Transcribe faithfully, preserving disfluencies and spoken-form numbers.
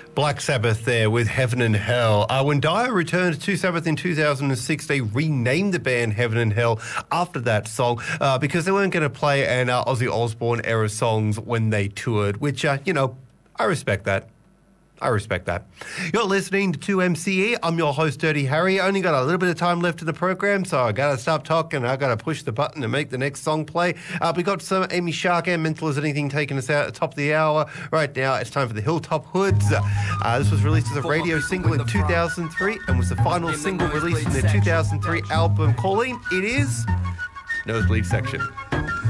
Black Sabbath there with Heaven and Hell. Uh, when Dio returned to Sabbath in two thousand six, they renamed the band Heaven and Hell after that song uh, because they weren't going to play an uh, Ozzy Osbourne era songs when they toured, which, uh, you know, I respect that. I respect that. You're listening to two M C E. I'm your host, Dirty Harry. Only got a little bit of time left in the program, so I got to stop talking. I got to push the button and make the next song play. Uh, we got some Amy Shark and Mental as Anything taking us out at the top of the hour. Right now, it's time for the Hilltop Hoods. Uh, this was released as a radio single in two thousand three and was the final single released in their two thousand three album Calling. It is Nosebleed Section.